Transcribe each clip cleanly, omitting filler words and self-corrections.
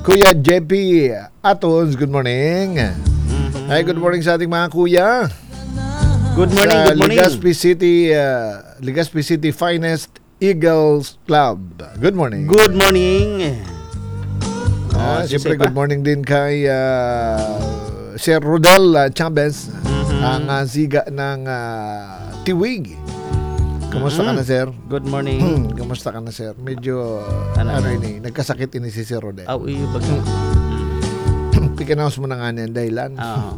Kuya JP Atons, good morning. Ay, good morning sa ating mga kuya. Good morning, Sa good morning. Legazpi City Finest Eagles Club. Good morning. Good morning. Siyempre, good morning din kay Sir Rodel Chavez, ang siga ng Tiwig. Kamusta ka na, sir? Good morning. Kamusta ka na, sir? Medyo, Ano? nagkasakit ini si Sir Rodel. Aw, iyo baga. Pikanaos mo na nga niyan dahilan. Oo.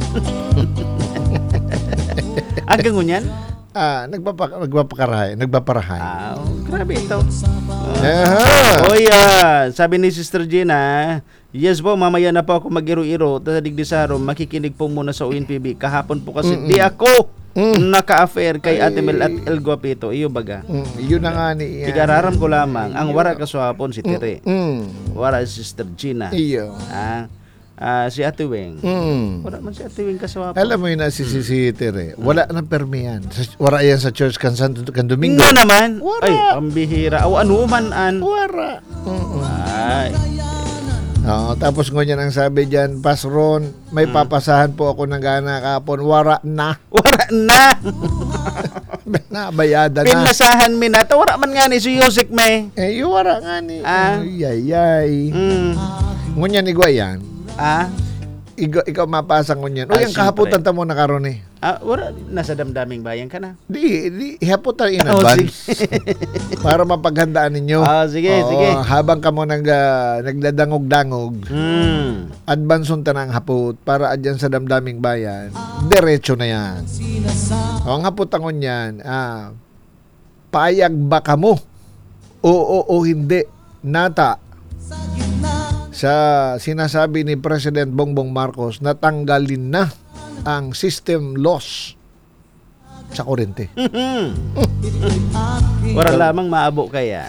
Hanggang ngunyan? Nagpaparahay. Grabe ito. Aha. Oy, sabi ni Sister Gina, yes po, mamaya na po ako mag-iro-iro. Tadig di sa room, makikinig po muna sa UNPB. Kahapon po kasi di ako naka-affair kay Ate Mel at El Guapito. Iyo baga. Yun na nga ni... Tigararam ko lamang, ang wara kaswapon si Tere. Wara si Sister Gina. Iyo. Si Ate Weng. Wala man si Ate Weng kaswapon. Alam mo yun na si Tere, wala nang permi yan. Wala yan sa church kan Domingo. Nga naman. Wara. Ay, ang bihira. O ano man an. Wala. Ay. Tapos ngunyan ang sabi dyan, Pasron, may papasahan po ako ng gana kapon. Wara na. Wara na. Nabayada na. Pinasahan mi na. Wara man nga ni si Yosek may. Wara nga ni. Ay. Ngunyan igwayan. Ikaw mapasang ngunyan. O yung kahaputan mo na karon eh. Wala. Nasa damdaming bayan ka na. Di haputan in advance. Para mapaghandaan ninyo. Sige. Habang ka mo nagdadangog-dangog, advance unta na ang hapot para adyan sa damdaming bayan. Diretso na yan. Ang haputangon yan, payag ba ka mo? O hindi. Nata. Sa sinasabi ni President Bongbong Marcos, natanggalin na ang system loss sa kuryente. Wala lamang maabo kaya.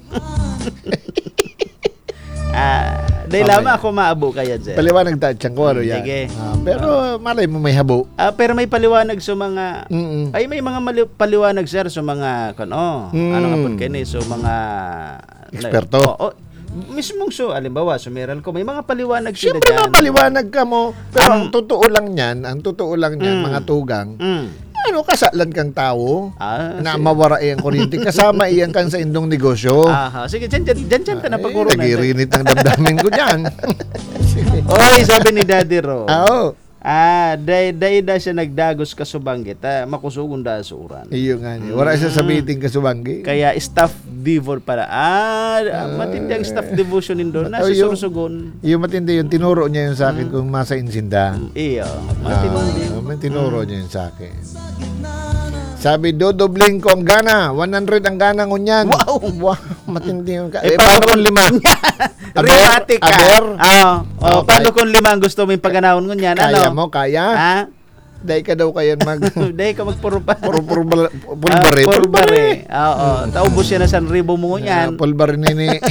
Dahil lamang ako maabo kaya dyan. Paliwanag tayo ko ano yan. Sige. Pero malay mo may habo. Pero may paliwanag sa mga ay may mga paliwanag sir sa mga ano nga po kini so mga eksperto. Mismong alimbawa, sumeral ko, may mga paliwanag sila siyempre dyan. mapaliwanag ka mo. Pero ang totoo lang niyan, mga tugang, kasalan kang tao na mawara iyang kuryente. Kasama iyang kan sa indong negosyo. Sige, dyan ka na pagkuro na. Nagirinit ang damdamin ko dyan. Oy, sabi ni Daddy Ro. Oo. Day siya nagdagos ka subanggit, makusugon da sa uran. Iyo nga niya. Wala siya sa meeting ka subanggi. Kaya staff devil pala. Matindi ang staff devotion doon. Nasa sursugon. Iyo matindi yun. Tinuro niya yun sa akin kung masa insinda. Iyo. Matindi. Tinuro niya yun sa akin. Sabi, dodobling ko ang gana. 100 ang gana ngunyan. Wow. Matindi yun. Paano kung 5? Rematic ka. Paano kung 5 ang gusto mo yung pagganahon ngunyan? Kaya mo, kaya? Dahil ka daw kayan Dahil ka pulbari. Oo. Taubos yan na 1,000 mo ngunyan. Pulbari nini.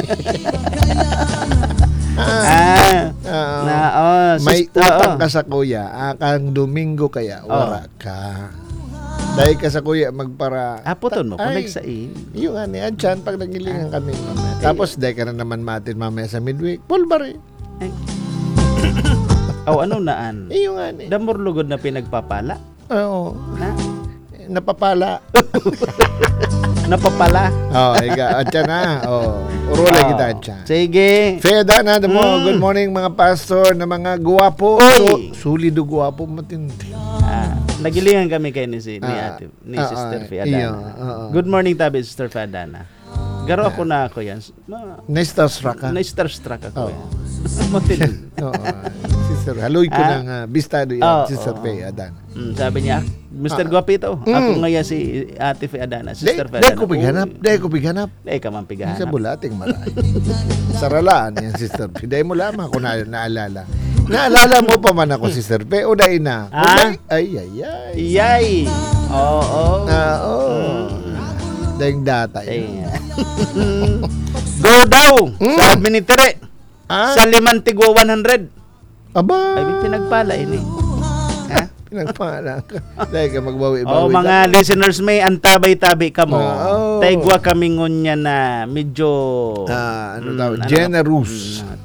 May utang ka sa kuya. Kang Domingo kaya, wala ka. Dahil ka sa kuya magpara. Puton mo, connect sa Yung adyan, pag nagilingan kami mamaya. Tapos dahil ka na naman matin mamaya sa midweek, pulbari. Ano naan? Yung Damurlugod na pinagpapala? Oo. Napapala. Napapala? Adyan na. Urula kita adyan. Sige. Feda na mo. Good morning mga pastor na mga guwapo. Sulido guwapo matindi. Nagilingan kami kay ni Sister Fee Adana. Good morning tabi Sister Fee Adana. Garo ako na ako yan. Na-starstruck ka? Na-starstruck ako yan. Sister, haloy ko ng bistado yan, Sister Fee Adana. Sabi niya, Mr. Guapito, ako ngayon si Ate Fee Adana, Sister Fee Adana. Dahil ko pighanap. Dahil ka man pighanap. Sa bulating maray. Saralaan yan, Sister Fee. Dahil mo lamang ako naalala. Naalala mo pa man ako, Sister Fee, o dahil na? Yay! Oo. Dahil data Go daw! Sabi ni Tere. Sa 5 tigwa 100. Aba! Ay, pinagpala ini. Pinagpala ka. Dahil ka magbawi-bawi. Mga listeners may antabay-tabi ka mo. Taigwa kami ngunya na medyo generous.